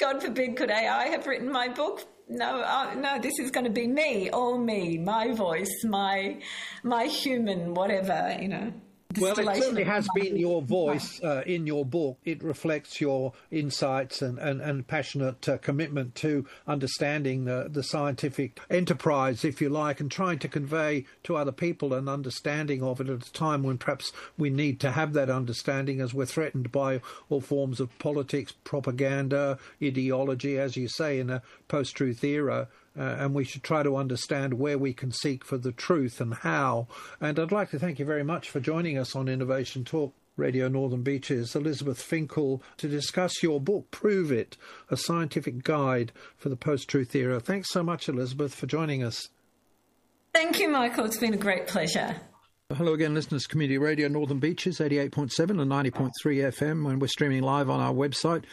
God forbid, could AI have written my book? No, no, this is going to be me, my voice, my human, whatever, Well, it certainly has been your voice in your book. It reflects your insights and passionate commitment to understanding the scientific enterprise, if you like, and trying to convey to other people an understanding of it at a time when perhaps we need to have that understanding as we're threatened by all forms of politics, propaganda, ideology, as you say, in a post-truth era. And we should try to understand where we can seek for the truth and how. And I'd like to thank you very much for joining us on Innovation Talk Radio Northern Beaches, Elizabeth Finkel, to discuss your book, Prove It, a scientific guide for the post-truth era. Thanks so much, Elizabeth, for joining us. Thank you, Michael. It's been a great pleasure. Hello again, listeners. Community Radio Northern Beaches, 88.7 and 90.3 FM, and we're streaming live on our website,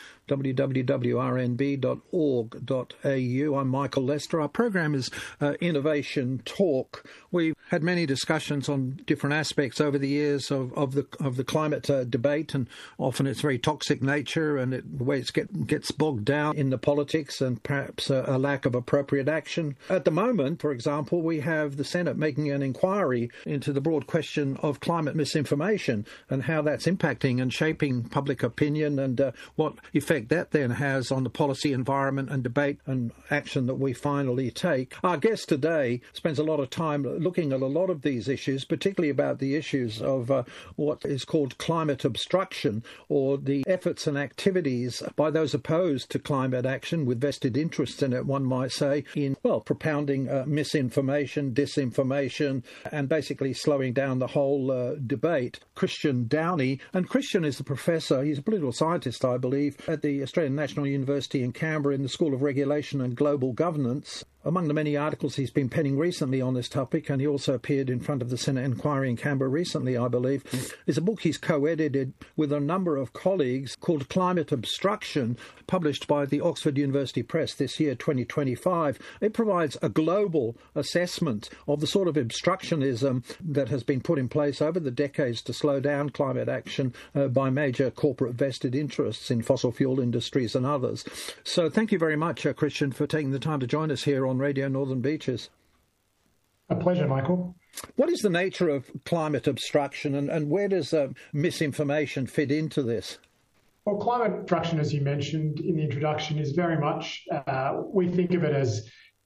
www.rnb.org.au. I'm Michael Lester. Our program is Innovation Talk. We've had many discussions on different aspects over the years of the climate debate, and often its very toxic nature and the way it gets bogged down in the politics and perhaps a lack of appropriate action. At the moment, for example, we have the Senate making an inquiry into the broad question of climate misinformation and how that's impacting and shaping public opinion, and what effect that then has on the policy environment and debate and action that we finally take. Our guest today spends a lot of time looking at a lot of these issues, particularly about the issues of what is called climate obstruction, or the efforts and activities by those opposed to climate action with vested interests in it, one might say, in, propounding misinformation, disinformation, and basically slowing down the whole debate. Christian Downey, and Christian is the professor, he's a political scientist, I believe, at the Australian National University in Canberra in the School of Regulation and Global Governance. Among the many articles he's been penning recently on this topic, and he also appeared in front of the Senate inquiry in Canberra recently, I believe, is a book he's co-edited with a number of colleagues called Climate Obstruction, published by the Oxford University Press this year, 2025. It provides a global assessment of the sort of obstructionism that has been put in place over the decades to slow down climate action by major corporate vested interests in fossil fuel industries and others. So thank you very much, Christian, for taking the time to join us here on Radio Northern Beaches. A pleasure, Michael. What is the nature of climate obstruction, and where does misinformation fit into this? Well, climate obstruction, as you mentioned in the introduction, is very much, we think of it as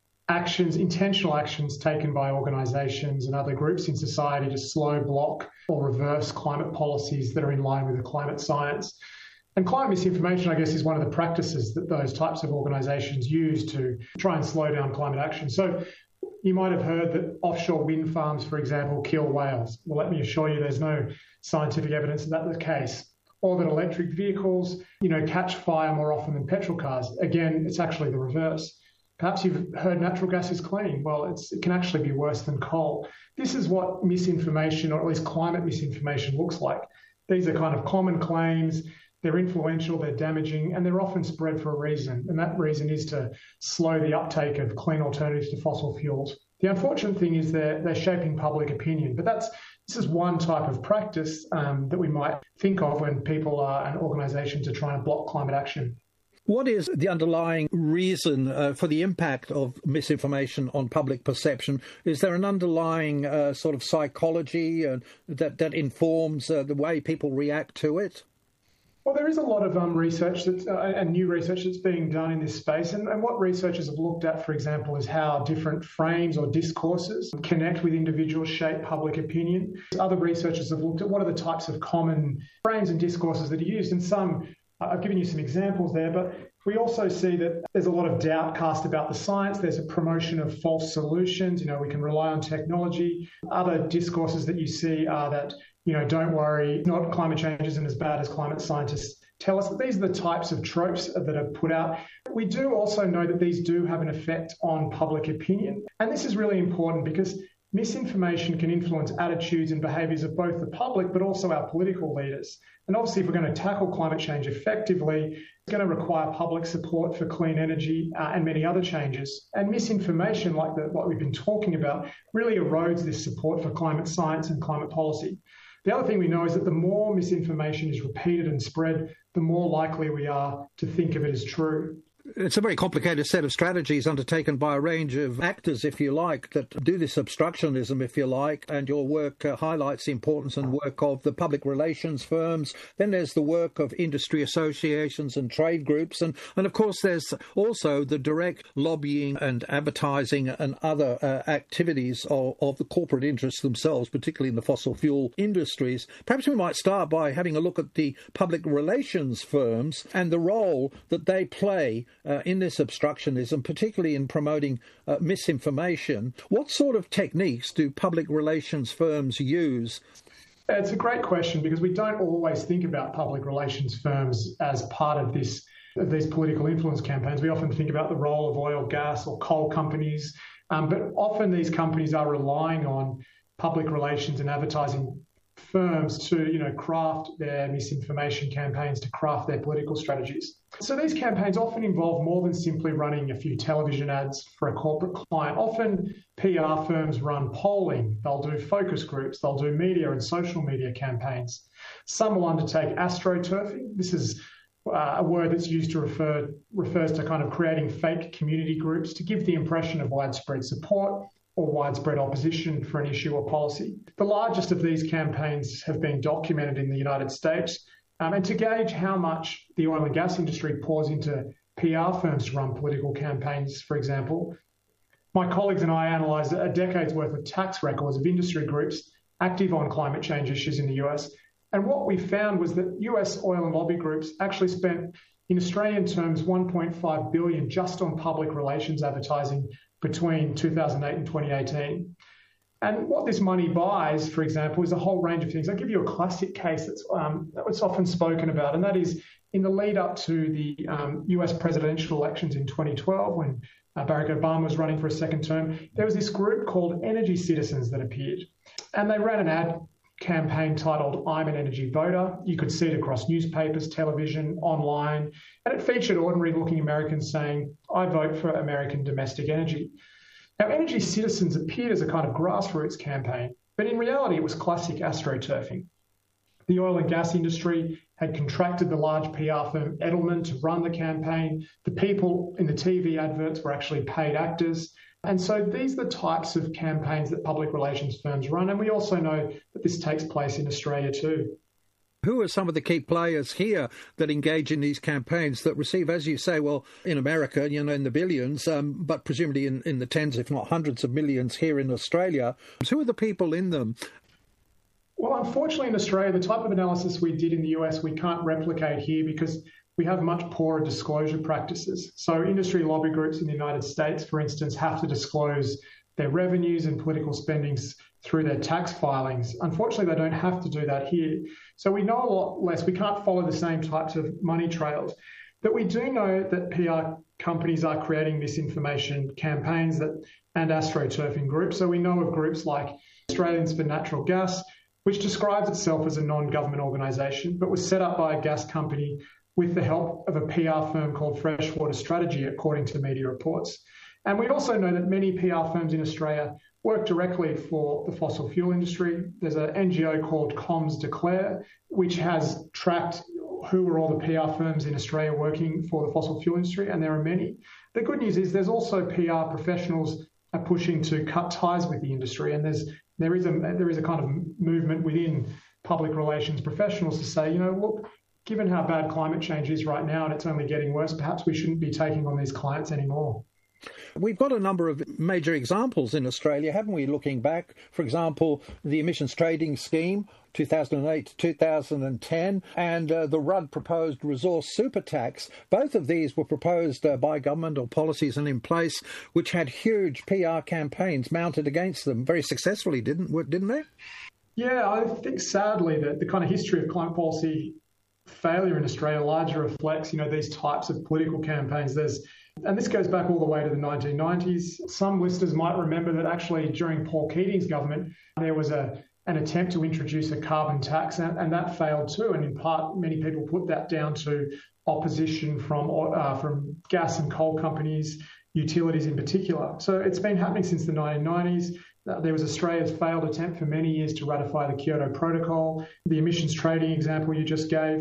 intentional actions taken by organisations and other groups in society to slow, block or reverse climate policies that are in line with the climate science. And climate misinformation, I guess, is one of the practices that those types of organisations use to try and slow down climate action. So you might have heard that offshore wind farms, for example, kill whales. Well, let me assure you there's no scientific evidence that that's the case. Or that electric vehicles, catch fire more often than petrol cars. Again, it's actually the reverse. Perhaps you've heard natural gas is clean. Well, it can actually be worse than coal. This is what misinformation, or at least climate misinformation, looks like. These are kind of common claims. They're influential, they're damaging, and they're often spread for a reason. And that reason is to slow the uptake of clean alternatives to fossil fuels. The unfortunate thing is they're shaping public opinion. But this is one type of practice that we might think of when people and organisations are trying to block climate action. What is the underlying reason for the impact of misinformation on public perception? Is there an underlying sort of psychology that informs the way people react to it? Well, there is a lot of research and new research that's being done in this space. And what researchers have looked at, for example, is how different frames or discourses connect with individuals, shape public opinion. Other researchers have looked at what are the types of common frames and discourses that are used. And some, I've given you some examples there, but we also see that there's a lot of doubt cast about the science. There's a promotion of false solutions. We can rely on technology. Other discourses that you see are that, don't worry, climate change isn't as bad as climate scientists tell us. These are the types of tropes that are put out. We do also know that these do have an effect on public opinion. And this is really important because misinformation can influence attitudes and behaviours of both the public but also our political leaders. And obviously, if we're going to tackle climate change effectively, it's going to require public support for clean energy and many other changes. And misinformation, like what we've been talking about, really erodes this support for climate science and climate policy. The other thing we know is that the more misinformation is repeated and spread, the more likely we are to think of it as true. It's a very complicated set of strategies undertaken by a range of actors, if you like, that do this obstructionism, if you like, and your work highlights the importance and work of the public relations firms. Then there's the work of industry associations and trade groups. And of course, there's also the direct lobbying and advertising and other activities of the corporate interests themselves, particularly in the fossil fuel industries. Perhaps we might start by having a look at the public relations firms and the role that they play in this obstructionism, particularly in promoting misinformation. What sort of techniques do public relations firms use? It's a great question because we don't always think about public relations firms as part of these political influence campaigns. We often think about the role of oil, gas or coal companies, but often these companies are relying on public relations and advertising firms to, craft their misinformation campaigns, to craft their political strategies. So these campaigns often involve more than simply running a few television ads for a corporate client. Often PR firms run polling, they'll do focus groups, they'll do media and social media campaigns. Some will undertake astroturfing. This is a word that's used to refers to kind of creating fake community groups to give the impression of widespread support or widespread opposition for an issue or policy. The largest of these campaigns have been documented in the United States. And to gauge how much the oil and gas industry pours into PR firms to run political campaigns, for example, my colleagues and I analysed a decade's worth of tax records of industry groups active on climate change issues in the US. And what we found was that US oil and lobby groups actually spent, in Australian terms, $1.5 billion just on public relations advertising between 2008 and 2018. And what this money buys, for example, is a whole range of things. I'll give you a classic case that's often spoken about, and that is in the lead up to the US presidential elections in 2012, when Barack Obama was running for a second term, there was this group called Energy Citizens that appeared. And they ran an ad campaign titled I'm an Energy Voter. You could see it across newspapers, television, online, and it featured ordinary-looking Americans saying, I vote for American domestic energy. Now, Energy Citizens appeared as a kind of grassroots campaign, but in reality it was classic astroturfing. The oil and gas industry had contracted the large PR firm Edelman to run the campaign. The people in the TV adverts were actually paid actors. And so these are the types of campaigns that public relations firms run. And we also know that this takes place in Australia too. Who are some of the key players here that engage in these campaigns that receive, as you say, well, in America, in the billions, but presumably in the tens, if not hundreds of millions here in Australia? Who are the people in them? Well, unfortunately, in Australia, the type of analysis we did in the US, we can't replicate here because we have much poorer disclosure practices. So industry lobby groups in the United States, for instance, have to disclose their revenues and political spendings through their tax filings. Unfortunately, they don't have to do that here. So we know a lot less. We can't follow the same types of money trails. But we do know that PR companies are creating misinformation campaigns and astroturfing groups. So we know of groups like Australians for Natural Gas, which describes itself as a non-government organisation, but was set up by a gas company with the help of a PR firm called Freshwater Strategy, according to media reports. And we also know that many PR firms in Australia work directly for the fossil fuel industry. There's an NGO called Comms Declare, which has tracked who are all the PR firms in Australia working for the fossil fuel industry, and there are many. The good news is there's also PR professionals are pushing to cut ties with the industry, and there is a kind of movement within public relations professionals to say, look, given how bad climate change is right now and it's only getting worse, perhaps we shouldn't be taking on these clients anymore. We've got a number of major examples in Australia, haven't we, looking back? For example, the emissions trading scheme, 2008 to 2010, and the Rudd proposed resource super tax. Both of these were proposed by government or policies and in place, which had huge PR campaigns mounted against them very successfully, didn't they? Yeah, I think sadly that the kind of history of climate policy failure in Australia largely reflects, these types of political campaigns. And this goes back all the way to the 1990s. Some listeners might remember that actually during Paul Keating's government, there was an attempt to introduce a carbon tax, and that failed too. And in part, many people put that down to opposition from gas and coal companies, utilities in particular. So it's been happening since the 1990s. There was Australia's failed attempt for many years to ratify the Kyoto Protocol, the emissions trading example you just gave.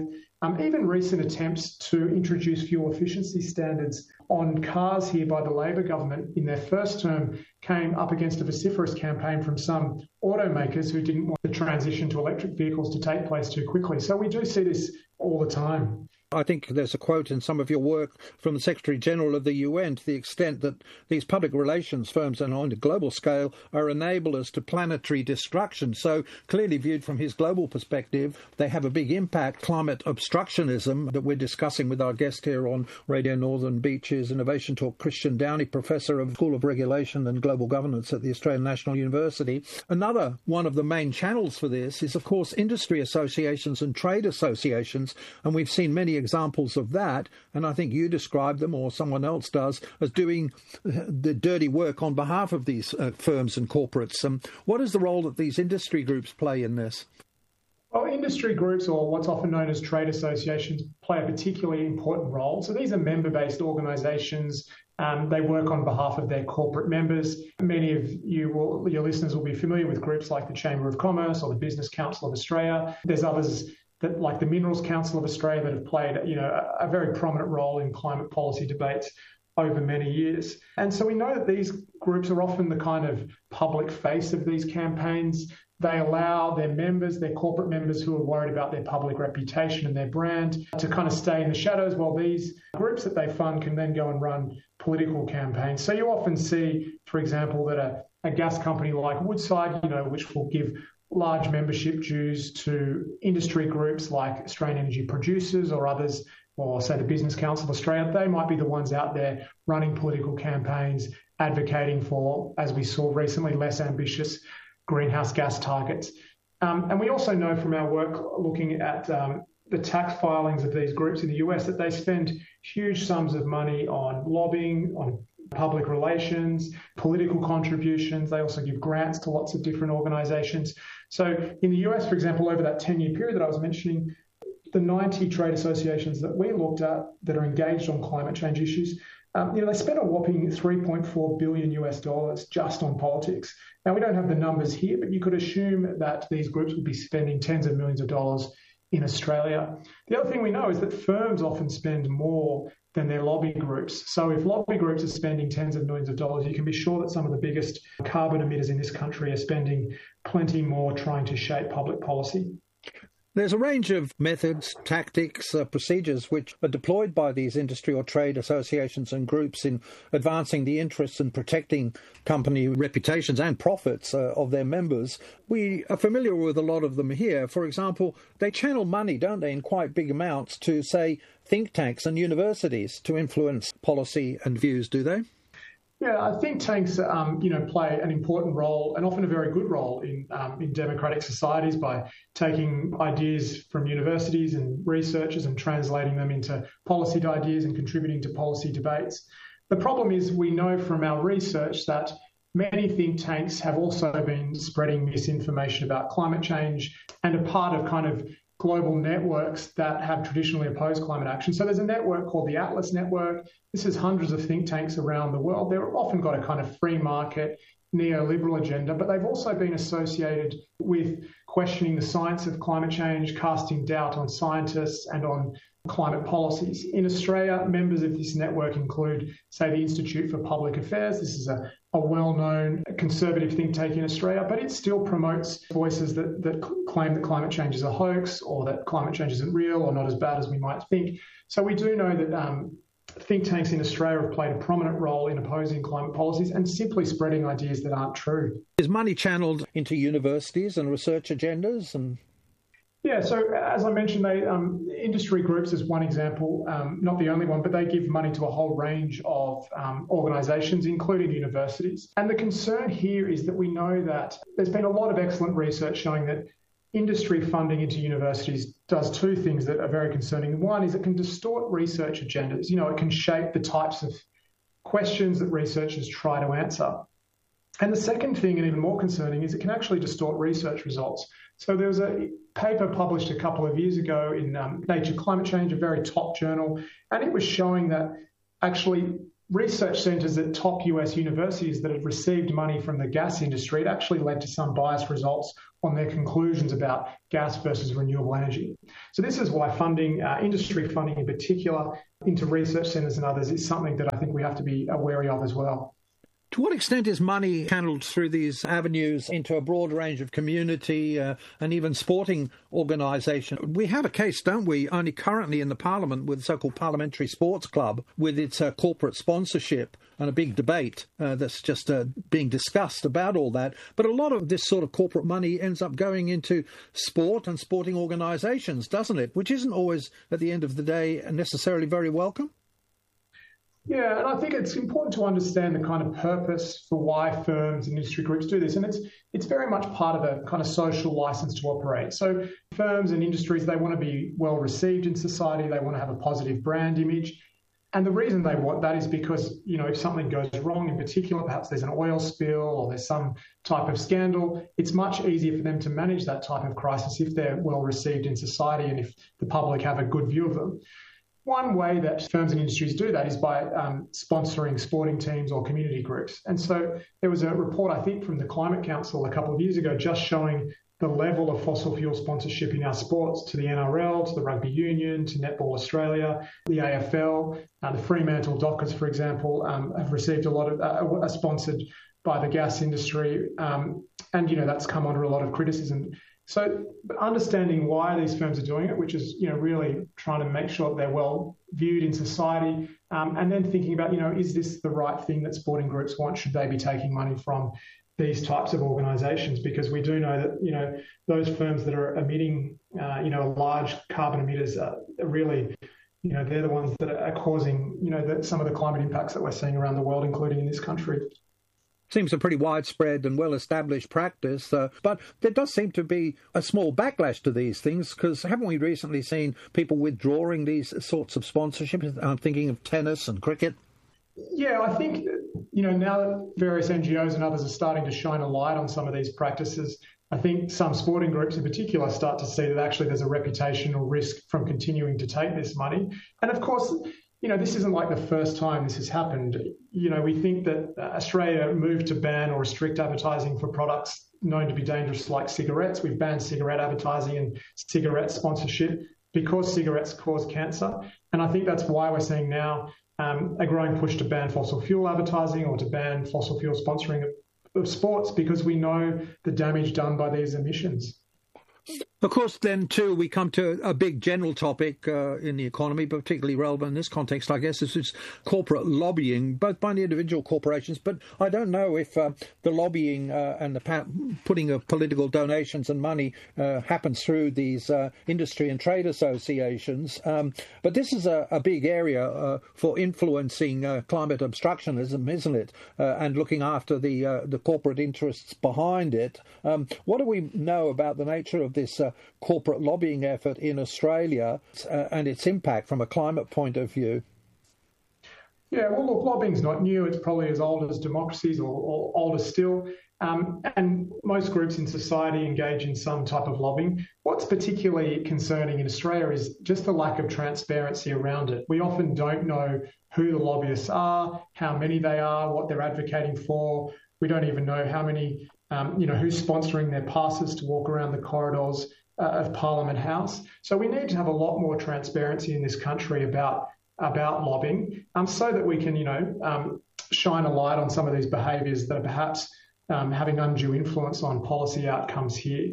even recent attempts to introduce fuel efficiency standards on cars here by the Labor government in their first term came up against a vociferous campaign from some automakers who didn't want the transition to electric vehicles to take place too quickly. So we do see this all the time. I think there's a quote in some of your work from the Secretary General of the UN to the extent that these public relations firms and on a global scale are enablers to planetary destruction. So clearly viewed from his global perspective, they have a big impact. Climate obstructionism that we're discussing with our guest here on Radio Northern Beaches Innovation Talk, Christian Downey, Professor of School of Regulation and Global Governance at the Australian National University. Another one of the main channels for this is, of course, industry associations and trade associations, and we've seen many examples of that, and I think you describe them, or someone else does, as doing the dirty work on behalf of these firms and corporates. What is the role that these industry groups play in this? Well, industry groups, or what's often known as trade associations, play a particularly important role. So these are member-based organisations. They work on behalf of their corporate members. Many of your listeners will be familiar with groups like the Chamber of Commerce or the Business Council of Australia. There's others that, like the Minerals Council of Australia, that have played, a very prominent role in climate policy debates over many years. And so we know that these groups are often the kind of public face of these campaigns. They allow their members, their corporate members who are worried about their public reputation and their brand, to kind of stay in the shadows while these groups that they fund can then go and run political campaigns. So you often see, for example, that a gas company like Woodside, which will give large membership dues to industry groups like Australian Energy Producers or others, or say the Business Council of Australia, they might be the ones out there running political campaigns, advocating for, as we saw recently, less ambitious greenhouse gas targets. And we also know from our work looking at the tax filings of these groups in the US that they spend huge sums of money on lobbying, on public relations, political contributions. They also give grants to lots of different organisations. So in the US, for example, over that 10-year period that I was mentioning, the 90 trade associations that we looked at that are engaged on climate change issues, they spent a whopping $3.4 billion just on politics. Now, we don't have the numbers here, but you could assume that these groups would be spending tens of millions of dollars in Australia. The other thing we know is that firms often spend more than their lobby groups. So if lobby groups are spending tens of millions of dollars, you can be sure that some of the biggest carbon emitters in this country are spending plenty more trying to shape public policy. There's a range of methods, tactics, procedures which are deployed by these industry or trade associations and groups in advancing the interests and protecting company reputations and profits of their members. We are familiar with a lot of them here. For example, they channel money, don't they, in quite big amounts to, say, think tanks and universities to influence policy and views, do they? Yeah, think tanks, play an important role and often a very good role in democratic societies by taking ideas from universities and researchers and translating them into policy ideas and contributing to policy debates. The problem is we know from our research that many think tanks have also been spreading misinformation about climate change and are part of kind of global networks that have traditionally opposed climate action. So there's a network called the Atlas Network. This is hundreds of think tanks around the world. They've often got a kind of free market, neoliberal agenda, but they've also been associated with questioning the science of climate change, casting doubt on scientists and on climate policies. In Australia, members of this network include, say, the Institute for Public Affairs. This is a well-known conservative think tank in Australia, but it still promotes voices that claim that climate change is a hoax or that climate change isn't real or not as bad as we might think. So we do know that think tanks in Australia have played a prominent role in opposing climate policies and simply spreading ideas that aren't true. Is money channeled into universities and research agendas? Yeah, so as I mentioned, industry groups is one example, not the only one, but they give money to a whole range of organisations, including universities. And the concern here is that we know that there's been a lot of excellent research showing that industry funding into universities does two things that are very concerning. One is it can distort research agendas. It can shape the types of questions that researchers try to answer. And the second thing, and even more concerning, is it can actually distort research results. So there was a paper published a couple of years ago in Nature Climate Change, a very top journal, and it was showing that actually research centres at top US universities that had received money from the gas industry, it actually led to some biased results on their conclusions about gas versus renewable energy. So this is why funding, industry funding in particular, into research centres and others is something that I think we have to be wary of as well. To what extent is money channeled through these avenues into a broad range of community and even sporting organisations? We have a case, don't we, only currently in the Parliament with the so-called Parliamentary Sports Club with its corporate sponsorship and a big debate that's just being discussed about all that. But a lot of this sort of corporate money ends up going into sport and sporting organisations, doesn't it? Which isn't always, at the end of the day, necessarily very welcome. Yeah, and I think it's important to understand the kind of purpose for why firms and industry groups do this. And it's very much part of a kind of social license to operate. So firms and industries, they want to be well received in society. They want to have a positive brand image. And the reason they want that is because, if something goes wrong in particular, perhaps there's an oil spill or there's some type of scandal, it's much easier for them to manage that type of crisis if they're well received in society and if the public have a good view of them. One way that firms and industries do that is by sponsoring sporting teams or community groups. And so there was a report, I think, from the Climate Council a couple of years ago just showing the level of fossil fuel sponsorship in our sports to the NRL, to the Rugby Union, to Netball Australia, the AFL, the Fremantle Dockers, for example, have received a lot of, are sponsored by the gas industry. And, that's come under a lot of criticism. So understanding why these firms are doing it, which is, really trying to make sure that they're well viewed in society, and then thinking about, is this the right thing that sporting groups want? Should they be taking money from these types of organisations? Because we do know that, those firms that are emitting, large carbon emitters are really, they're the ones that are causing, some of the climate impacts that we're seeing around the world, including in this country. Seems a pretty widespread and well-established practice, but there does seem to be a small backlash to these things, because haven't we recently seen people withdrawing these sorts of sponsorship? I'm thinking of tennis and cricket. Yeah, I think, now that various NGOs and others are starting to shine a light on some of these practices, I think some sporting groups in particular start to see that actually there's a reputational risk from continuing to take this money. And of course, this isn't like the first time this has happened. We think that Australia moved to ban or restrict advertising for products known to be dangerous like cigarettes. We've banned cigarette advertising and cigarette sponsorship because cigarettes cause cancer. And I think that's why we're seeing now a growing push to ban fossil fuel advertising or to ban fossil fuel sponsoring of sports, because we know the damage done by these emissions. Of course, then, too, we come to a big general topic in the economy, but particularly relevant in this context, I guess, is corporate lobbying, both by the individual corporations. But I don't know if the lobbying and the putting of political donations and money happens through these industry and trade associations. But this is a big area for influencing climate obstructionism, isn't it? And looking after the corporate interests behind it. What do we know about the nature of this corporate lobbying effort in Australia and its impact from a climate point of view? Yeah, well, look, lobbying's not new. It's probably as old as democracies or older still. And most groups in society engage in some type of lobbying. What's particularly concerning in Australia is just the lack of transparency around it. We often don't know who the lobbyists are, how many they are, what they're advocating for. We don't even know how many, who's sponsoring their passes to walk around the corridors of Parliament House. So we need to have a lot more transparency in this country about lobbying, so that we can, shine a light on some of these behaviours that are perhaps having undue influence on policy outcomes here.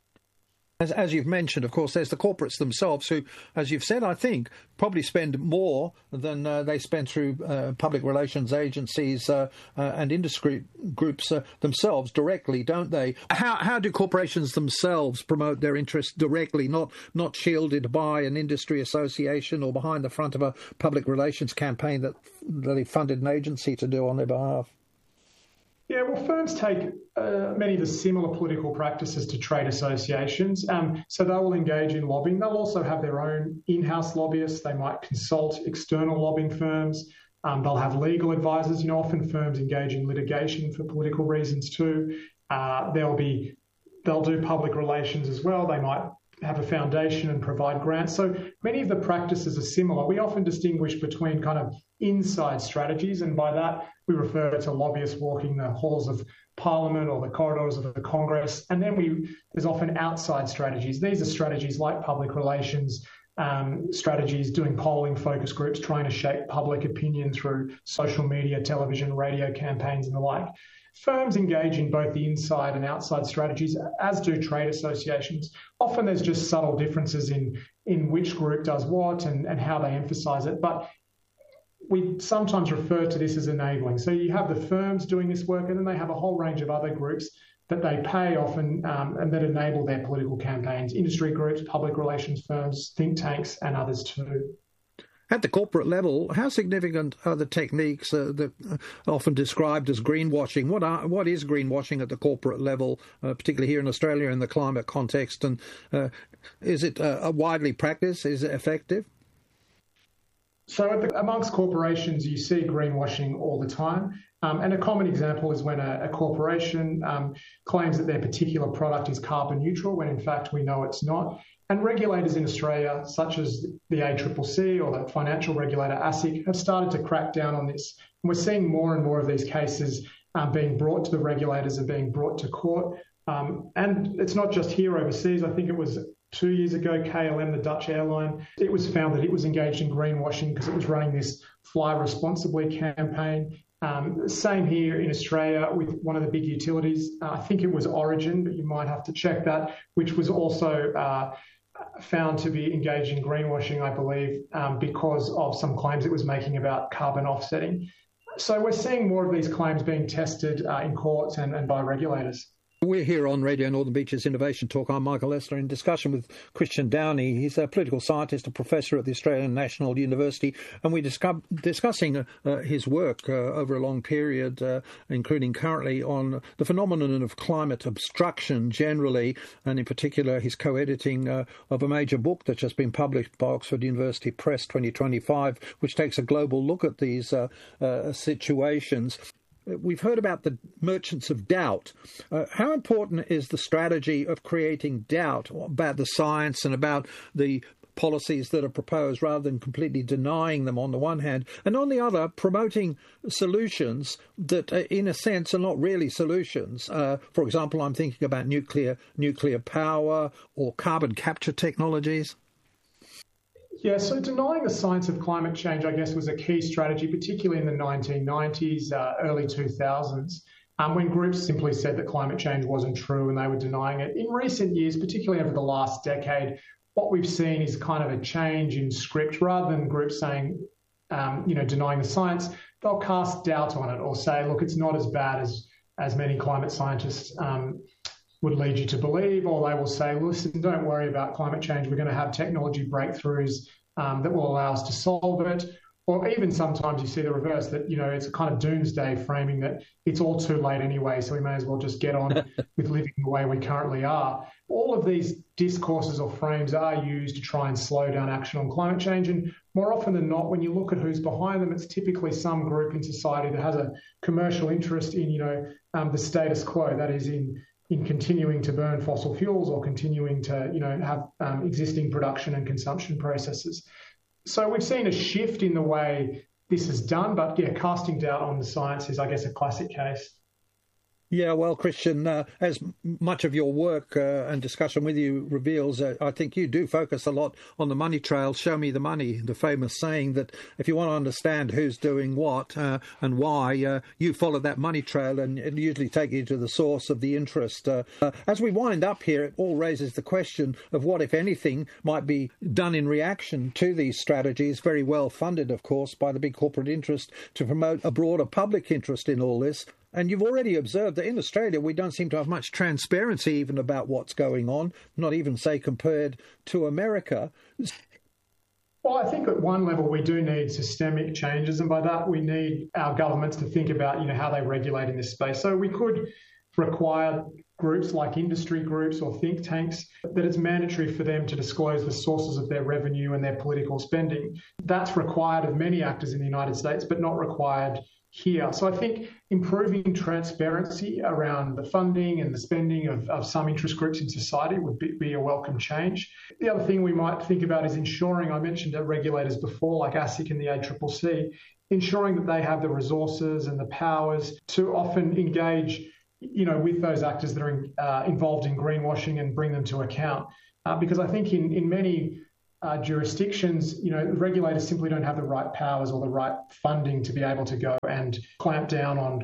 As you've mentioned, of course, there's the corporates themselves who, as you've said, I think, probably spend more than they spend through public relations agencies and industry groups themselves directly, don't they? How do corporations themselves promote their interests directly, not shielded by an industry association or behind the front of a public relations campaign that they funded an agency to do on their behalf? Yeah, well, firms take many of the similar political practices to trade associations. So they will engage in lobbying. They'll also have their own in-house lobbyists. They might consult external lobbying firms. They'll have legal advisors. Often firms engage in litigation for political reasons too. They'll do public relations as well. They might have a foundation and provide grants. So many of the practices are similar. We often distinguish between kind of inside strategies. And by that, we refer to lobbyists walking the halls of Parliament or the corridors of the Congress. And then there's often outside strategies. These are strategies like public relations, strategies, doing polling, focus groups, trying to shape public opinion through social media, television, radio campaigns and the like. Firms engage in both the inside and outside strategies, as do trade associations. Often there's just subtle differences in which group does what and how they emphasise it. But we sometimes refer to this as enabling. So you have the firms doing this work, and then they have a whole range of other groups that they pay often and that enable their political campaigns. Industry groups, public relations firms, think tanks, and others too. At the corporate level, how significant are the techniques that are often described as greenwashing? What is greenwashing at the corporate level, particularly here in Australia in the climate context? And is it a widely practiced? Is it effective? So amongst corporations, you see greenwashing all the time. And a common example is when a corporation claims that their particular product is carbon neutral, when in fact we know it's not. And regulators in Australia, such as the ACCC or the financial regulator ASIC, have started to crack down on this. And we're seeing more and more of these cases being brought to the regulators and being brought to court. And it's not just here overseas. I think it was 2 years ago, KLM, the Dutch airline, it was found that it was engaged in greenwashing because it was running this Fly Responsibly campaign. Same here in Australia with one of the big utilities. I think it was Origin, but you might have to check that, which was also found to be engaged in greenwashing, I believe, because of some claims it was making about carbon offsetting. So we're seeing more of these claims being tested in courts and by regulators. We're here on Radio Northern Beaches Innovation Talk. I'm Michael Lester in discussion with Christian Downey. He's a political scientist, a professor at the Australian National University, and we're discussing his work over a long period, including currently on the phenomenon of climate obstruction generally, and in particular his co-editing of a major book that's just been published by Oxford University Press 2025, which takes a global look at these situations. We've heard about the merchants of doubt. How important is the strategy of creating doubt about the science and about the policies that are proposed rather than completely denying them on the one hand, and on the other, promoting solutions that, in a sense, are not really solutions? For example, I'm thinking about nuclear power or carbon capture technologies. Yeah, so denying the science of climate change, I guess, was a key strategy, particularly in the 1990s, early 2000s, when groups simply said that climate change wasn't true and they were denying it. In recent years, particularly over the last decade, what we've seen is kind of a change in script. Rather than groups saying, denying the science, they'll cast doubt on it or say, look, it's not as bad as many climate scientists would lead you to believe, or they will say, listen, don't worry about climate change. We're going to have technology breakthroughs that will allow us to solve it. Or even sometimes you see the reverse, that, it's a kind of doomsday framing that it's all too late anyway, so we may as well just get on with living the way we currently are. All of these discourses or frames are used to try and slow down action on climate change. And more often than not, when you look at who's behind them, it's typically some group in society that has a commercial interest in, the status quo, that is in continuing to burn fossil fuels or continuing to, have existing production and consumption processes. So we've seen a shift in the way this is done, but casting doubt on the science is, I guess, a classic case. Yeah, well, Christian, as much of your work and discussion with you reveals, I think you do focus a lot on the money trail. Show me the money, the famous saying that if you want to understand who's doing what and why, you follow that money trail and it usually take you to the source of the interest. As we wind up here, it all raises the question of what, if anything, might be done in reaction to these strategies, very well funded, of course, by the big corporate interest to promote a broader public interest in all this. And you've already observed that in Australia, we don't seem to have much transparency even about what's going on, not even, say, compared to America. Well, I think at one level we do need systemic changes, and by that we need our governments to think about, how they regulate in this space. So we could require groups like industry groups or think tanks that it's mandatory for them to disclose the sources of their revenue and their political spending. That's required of many actors in the United States, but not required here. So I think improving transparency around the funding and the spending of some interest groups in society would be a welcome change. The other thing we might think about is ensuring, I mentioned regulators before, like ASIC and the ACCC, ensuring that they have the resources and the powers to often engage, with those actors that are involved in greenwashing and bring them to account. Because I think in many jurisdictions, regulators simply don't have the right powers or the right funding to be able to go and clamp down on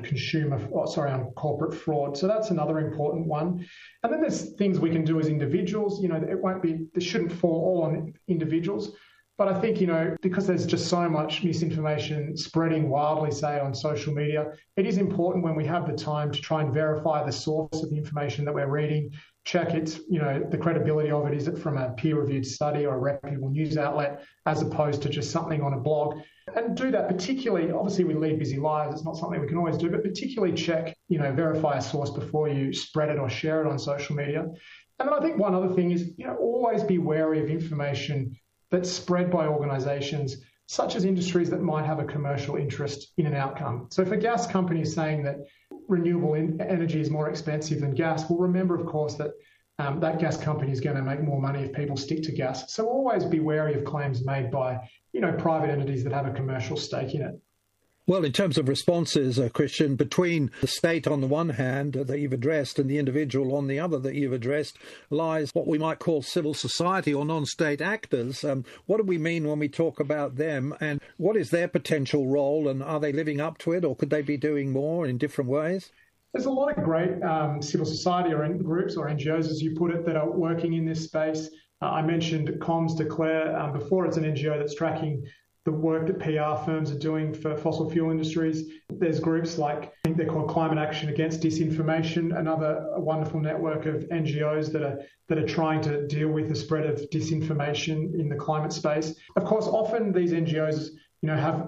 on corporate fraud. So that's another important one. And then there's things we can do as individuals. This shouldn't fall all on individuals. But I think, because there's just so much misinformation spreading wildly, say, on social media, it is important when we have the time to try and verify the source of the information that we're reading, check its, the credibility of it. Is it from a peer-reviewed study or a reputable news outlet, as opposed to just something on a blog? And do that particularly, obviously we lead busy lives, it's not something we can always do, but particularly check, verify a source before you spread it or share it on social media. And then I think one other thing is, always be wary of information that's spread by organisations such as industries that might have a commercial interest in an outcome. So if a gas company is saying that renewable energy is more expensive than gas, well, remember, of course, that that gas company is going to make more money if people stick to gas. So always be wary of claims made by, private entities that have a commercial stake in it. Well, in terms of responses, Christian, between the state on the one hand that you've addressed and the individual on the other that you've addressed lies what we might call civil society or non-state actors. What do we mean when we talk about them, and what is their potential role, and are they living up to it, or could they be doing more in different ways? There's a lot of great civil society or groups or NGOs, as you put it, that are working in this space. I mentioned Comms Declare before. It's an NGO that's tracking the work that PR firms are doing for fossil fuel industries. There's groups like, I think they're called Climate Action Against Disinformation, another wonderful network of NGOs that are trying to deal with the spread of disinformation in the climate space. Of course, often these NGOs, have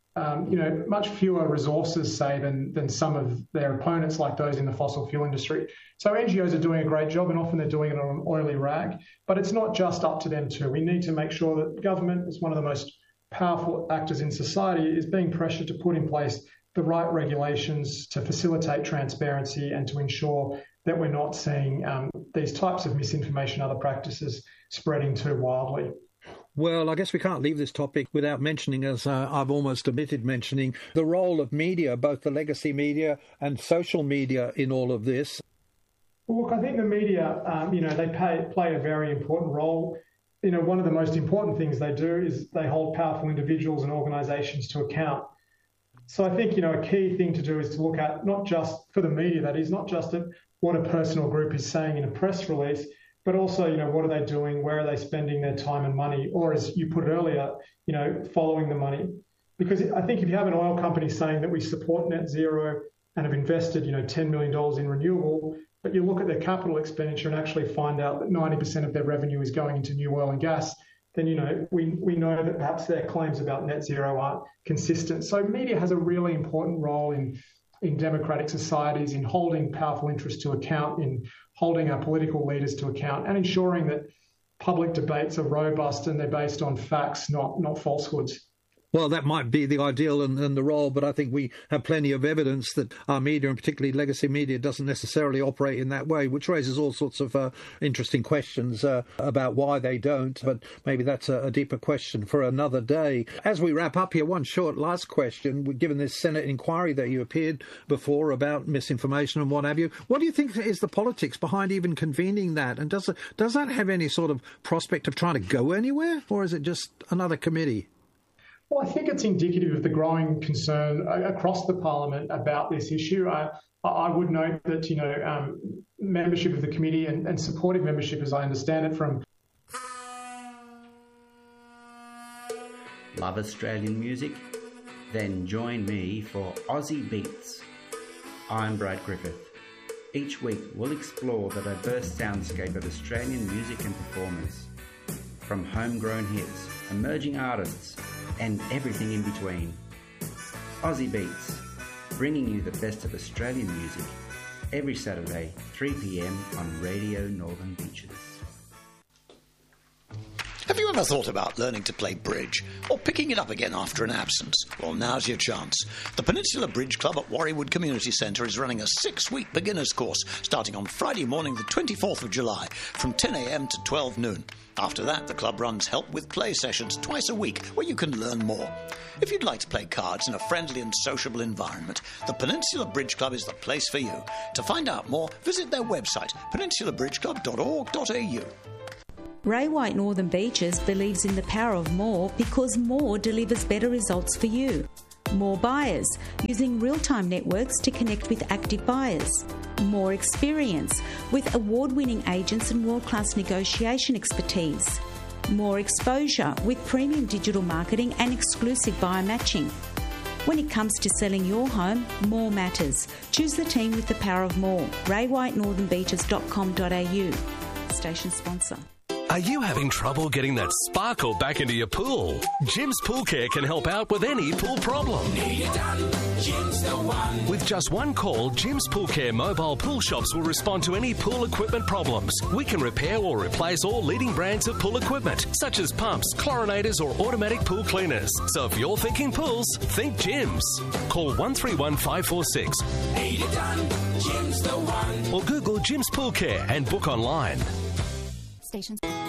much fewer resources, say, than some of their opponents, like those in the fossil fuel industry. So NGOs are doing a great job, and often they're doing it on an oily rag. But it's not just up to them too. We need to make sure that government is one of the most powerful actors in society, is being pressured to put in place the right regulations to facilitate transparency and to ensure that we're not seeing these types of misinformation, other practices spreading too wildly. Well, I guess we can't leave this topic without mentioning, as I've almost omitted mentioning, the role of media, both the legacy media and social media in all of this. Well, look, I think the media, they play a very important role. One of the most important things they do is they hold powerful individuals and organisations to account. So I think, a key thing to do is to look at, not just for the media, that is, not just at what a person or group is saying in a press release, but also, what are they doing? Where are they spending their time and money? Or, as you put it earlier, following the money. Because I think if you have an oil company saying that we support net zero and have invested, $10 million in renewable, but you look at their capital expenditure and actually find out that 90% of their revenue is going into new oil and gas, then, we know that perhaps their claims about net zero aren't consistent. So media has a really important role in democratic societies, in holding powerful interests to account, in holding our political leaders to account, and ensuring that public debates are robust and they're based on facts, not falsehoods. Well, that might be the ideal and the role, but I think we have plenty of evidence that our media, and particularly legacy media, doesn't necessarily operate in that way, which raises all sorts of interesting questions about why they don't. But maybe that's a deeper question for another day. As we wrap up here, one short last question. Given this Senate inquiry that you appeared before about misinformation and what have you, what do you think is the politics behind even convening that? And does that have any sort of prospect of trying to go anywhere, or is it just another committee? Well, I think it's indicative of the growing concern across the Parliament about this issue. I would note that, membership of the committee and supportive membership, as I understand it, from... Love Australian music? Then join me for Aussie Beats. I'm Brad Griffith. Each week we'll explore the diverse soundscape of Australian music and performance. From homegrown hits, emerging artists, and everything in between. Aussie Beats, bringing you the best of Australian music every Saturday, 3 p.m. on Radio Northern Beaches. Have you ever thought about learning to play bridge or picking it up again after an absence? Well, now's your chance. The Peninsula Bridge Club at Warriewood Community Centre is running a 6-week beginners course starting on Friday morning the 24th of July from 10 a.m. to 12 noon. After that, the club runs help with play sessions twice a week where you can learn more. If you'd like to play cards in a friendly and sociable environment, the Peninsula Bridge Club is the place for you. To find out more, visit their website, peninsulabridgeclub.org.au. Ray White Northern Beaches believes in the power of more because more delivers better results for you. More buyers, using real-time networks to connect with active buyers. More experience, with award-winning agents and world-class negotiation expertise. More exposure, with premium digital marketing and exclusive buyer matching. When it comes to selling your home, more matters. Choose the team with the power of more. raywhitenorthernbeaches.com.au. Station sponsor. Are you having trouble getting that sparkle back into your pool? Jim's Pool Care can help out with any pool problem. With just one call, Jim's Pool Care mobile pool shops will respond to any pool equipment problems. We can repair or replace all leading brands of pool equipment, such as pumps, chlorinators or automatic pool cleaners. So if you're thinking pools, think Jim's. Call 131 546. Or Google Jim's Pool Care and book online. Stations.